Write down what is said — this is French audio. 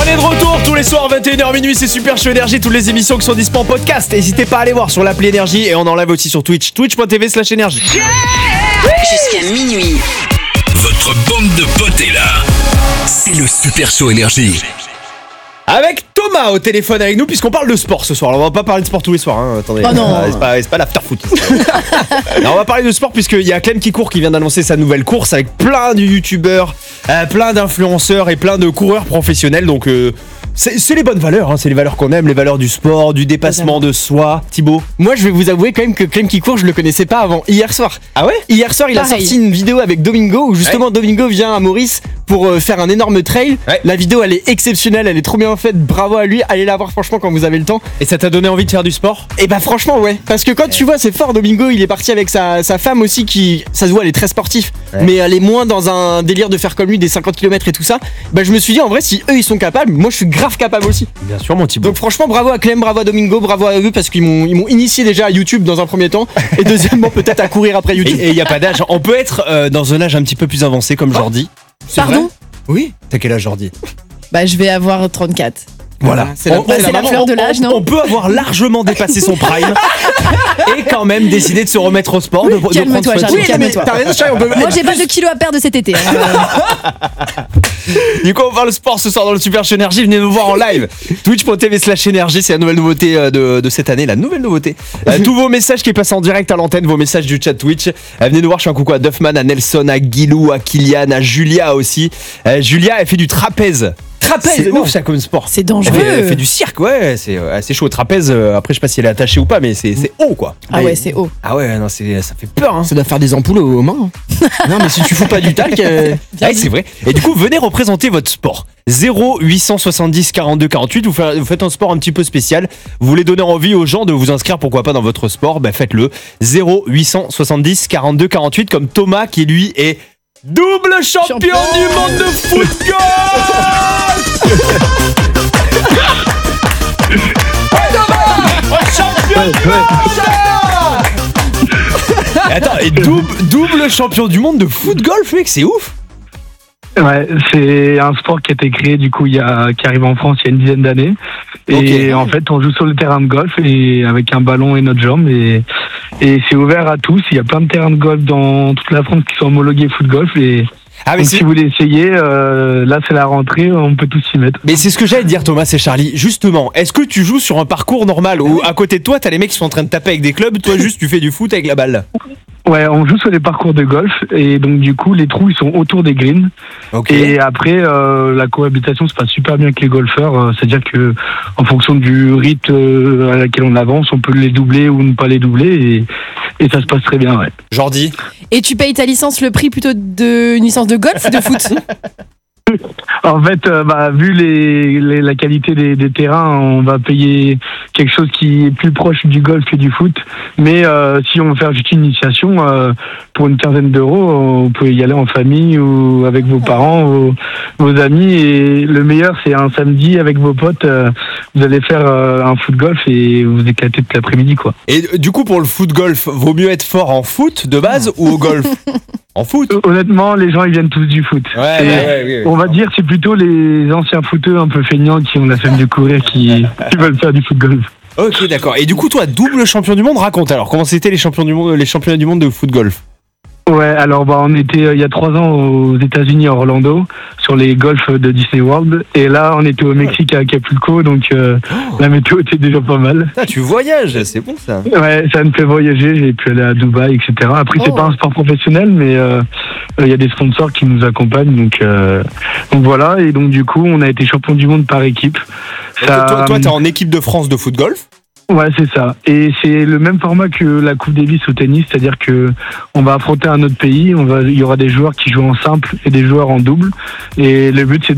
est de retour tous les soirs 21h minuit, c'est Super Show Énergie, toutes les émissions qui sont dispo en podcast. N'hésitez pas à aller voir sur l'appli Énergie et on en live aussi sur Twitch, twitch.tv/énergie. Jusqu'à minuit. Votre bande de potes est là. C'est le Super Show Énergie. Avec Thomas au téléphone avec nous puisqu'on parle de sport ce soir. Alors, on va pas parler de sport tous les soirs, hein. Attendez, oh non. c'est pas l'after-foot. Alors, on va parler de sport puisqu'il y a Clem qui court qui vient d'annoncer sa nouvelle course avec plein de youtubeurs, plein d'influenceurs et plein de coureurs professionnels. Donc c'est les bonnes valeurs, hein. C'est les valeurs qu'on aime, les valeurs du sport, du dépassement de soi. Thibaut? Moi je vais vous avouer quand même que Clem qui court je le connaissais pas avant hier soir. Ah ouais? Hier soir il a sorti une vidéo avec Domingo où justement Domingo vient à Maurice pour faire un énorme trail. La vidéo elle est exceptionnelle, elle est trop bien faite, bravo à lui, allez la voir franchement quand vous avez le temps. Et ça t'a donné envie de faire du sport? Et bah franchement ouais, parce que quand tu vois c'est fort, Domingo il est parti avec sa femme aussi qui, ça se voit elle est très sportive, mais elle est moins dans un délire de faire comme lui des 50 km et tout ça. Bah je me suis dit en vrai si eux ils sont capables, moi je suis grave capable aussi. Bien sûr mon Thibaut. Donc franchement bravo à Clem, bravo à Domingo, bravo à eux parce qu'ils m'ont initié déjà à YouTube dans un premier temps et deuxièmement peut-être à courir après YouTube. Et il y a pas d'âge, on peut être dans un âge un petit peu plus avancé comme Jordi. Pardon? Oui. T'as quel âge Jordi? Bah je vais avoir 34. Voilà, c'est la fleur de l'âge, non? On peut avoir largement dépassé son prime et quand même décider de se remettre au sport, calme-toi, Charlie, calme-toi. Moi j'ai pas de kilos à perdre cet été. Du coup on parle sport ce soir dans le Super Show Énergie. Venez nous voir en live, twitch.tv/énergie, c'est la nouvelle nouveauté de cette année, la nouvelle nouveauté. Tous vos messages qui passent en direct à l'antenne, vos messages du chat Twitch. Venez nous voir, je fais un coucou à Duffman, à Nelson, à Guilou, à Kylian, à Julia aussi. Julia elle fait du trapèze. C'est ouf ça comme sport. C'est dangereux. Elle fait du cirque, ouais, c'est assez chaud. Trapèze, après je sais pas si elle est attachée ou pas, mais c'est haut quoi. Ah ouais, c'est haut. Ah ouais, non, ça fait peur, hein. Ça doit faire des ampoules aux mains. Non mais si tu fous pas du talc, c'est vrai. Et du coup, venez représenter votre sport. 0870 42 48, vous faites un sport un petit peu spécial. Vous voulez donner envie aux gens de vous inscrire, pourquoi pas dans votre sport, bah faites-le. 0870 42 48 comme Thomas qui lui est double champion du monde de foot-golf. Attends, et double champion du monde de foot-golf, mec, c'est ouf. Ouais, c'est un sport qui a été créé du coup qui arrive en France il y a une dizaine d'années. Et en fait, on joue sur le terrain de golf et avec un ballon et notre jambe et c'est ouvert à tous. Il y a plein de terrains de golf dans toute la France qui sont homologués foot golf et donc si vous voulez essayer, là c'est la rentrée, on peut tous s'y mettre. Mais c'est ce que j'allais te dire Thomas, c'est Charlie. Justement, est-ce que tu joues sur un parcours normal où à côté de toi t'as les mecs qui sont en train de taper avec des clubs, toi juste tu fais du foot avec la balle? Ouais, on joue sur des parcours de golf et donc du coup les trous ils sont autour des greens. Et après la cohabitation se passe super bien avec les golfeurs, c'est-à-dire que en fonction du rythme à laquelle on avance, on peut les doubler ou ne pas les doubler et ça se passe très bien, ouais. Jordi? Et tu payes ta licence le prix plutôt d'une licence de golf ou de foot? En fait, vu la qualité des terrains, on va payer quelque chose qui est plus proche du golf que du foot. Mais si on veut faire juste une initiation, pour une quinzaine d'euros, vous pouvez y aller en famille ou avec vos parents, vos amis. Et le meilleur, c'est un samedi avec vos potes. Vous allez faire un foot-golf et vous éclatez toute l'après-midi, quoi. Et du coup, pour le foot-golf, vaut mieux être fort en foot de base ou au golf? En foot? Honnêtement, les gens ils viennent tous du foot. Ouais. On va dire c'est plutôt les anciens footeux un peu feignants qui ont la flemme de courir qui veulent faire du foot-golf. Ok, d'accord. Et du coup, toi, double champion du monde, raconte alors, comment c'était les championnats du monde de foot-golf? Ouais, alors on était il y a 3 ans aux États-Unis à Orlando sur les golfs de Disney World et là on était au Mexique à Acapulco donc la météo était déjà pas mal. Ah, tu voyages, c'est bon ça. Ouais, ça me fait voyager, j'ai pu aller à Dubaï, etc. Après c'est pas un sport professionnel mais il y a des sponsors qui nous accompagnent donc voilà et donc du coup on a été champion du monde par équipe. Toi t'es en équipe de France de foot-golf? Ouais, c'est ça. Et c'est le même format que la Coupe Davis au tennis, c'est-à-dire que on va affronter un autre pays, il y aura des joueurs qui jouent en simple et des joueurs en double. Et le but, c'est